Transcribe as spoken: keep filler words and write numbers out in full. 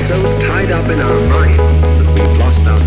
so tied up in our minds that we've lost our